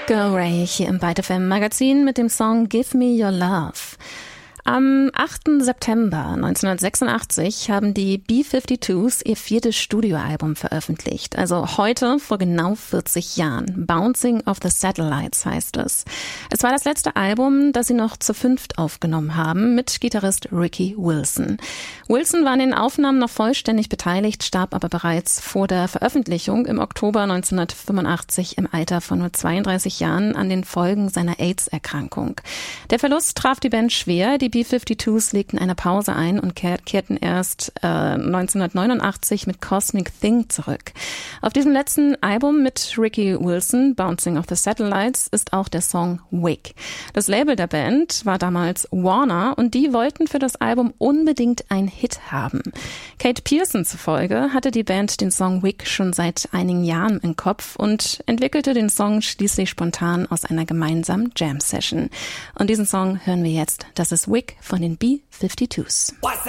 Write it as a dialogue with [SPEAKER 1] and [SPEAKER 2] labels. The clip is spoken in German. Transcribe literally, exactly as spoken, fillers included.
[SPEAKER 1] Girl Ray hier im Byte F M Magazin mit dem Song Give Me Your Love. Am achten September neunzehnhundertsechsundachtzig haben die B zweiundfünfzig ihr viertes Studioalbum veröffentlicht. Also heute vor genau vierzig Jahren. Bouncing Off the Satellites heißt es. Es war das letzte Album, das sie noch zu fünft aufgenommen haben, mit Gitarrist Ricky Wilson. Wilson war an den Aufnahmen noch vollständig beteiligt, starb aber bereits vor der Veröffentlichung im Oktober neunzehnhundertfünfundachtzig im Alter von nur zweiunddreißig Jahren an den Folgen seiner AIDS-Erkrankung. Der Verlust traf die Band schwer. Die B zweiundfünfzig legten eine Pause ein und kehrten erst äh, neunzehnhundertneunundachtzig mit Cosmic Thing zurück. Auf diesem letzten Album mit Ricky Wilson, Bouncing Off the Satellites, ist auch der Song Wick. Das Label der Band war damals Warner und die wollten für das Album unbedingt einen Hit haben. Kate Pierson zufolge hatte die Band den Song Wick schon seit einigen Jahren im Kopf und entwickelte den Song schließlich spontan aus einer gemeinsamen Jam-Session. Und diesen Song hören wir jetzt. Das ist Wick von den B zweiundfünfzig.